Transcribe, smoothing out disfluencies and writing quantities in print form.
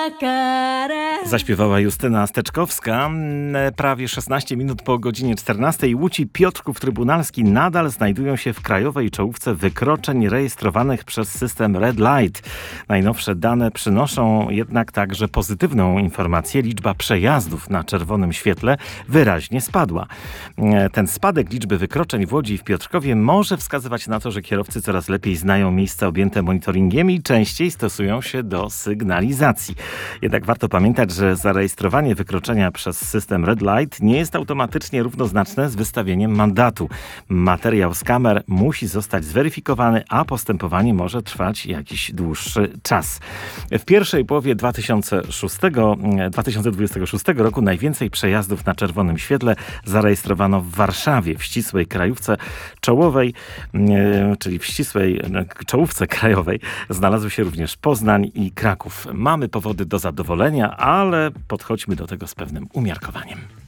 Zaśpiewała Justyna Steczkowska. Prawie 16 minut po godzinie 14. Łódź i Piotrków Trybunalski nadal znajdują się w krajowej czołówce wykroczeń rejestrowanych przez system Red Light. Najnowsze dane przynoszą jednak także pozytywną informację. Liczba przejazdów na czerwonym świetle wyraźnie spadła. Ten spadek liczby wykroczeń w Łodzi i w Piotrkowie może wskazywać na to, że kierowcy coraz lepiej znają miejsca objęte monitoringiem i częściej stosują się do sygnalizacji. Jednak warto pamiętać, że zarejestrowanie wykroczenia przez system Red Light nie jest automatycznie równoznaczne z wystawieniem mandatu. Materiał z kamer musi zostać zweryfikowany, a postępowanie może trwać jakiś dłuższy czas. W pierwszej połowie 2026 roku najwięcej przejazdów na czerwonym świetle zarejestrowano w Warszawie, w ścisłej krajówce czołowej, czyli w ścisłej czołówce krajowej znalazły się również Poznań i Kraków. Mamy powody do zadowolenia, ale podchodźmy do tego z pewnym umiarkowaniem.